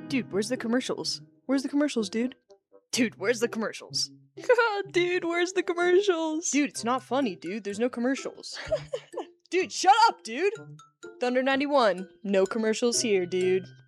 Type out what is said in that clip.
Dude, where's the commercials? Where's the commercials, dude? Dude, where's the commercials? Dude, where's the commercials? Dude, it's not funny, dude. There's no commercials. Dude, shut up, dude! Thunder 91, no commercials here, dude.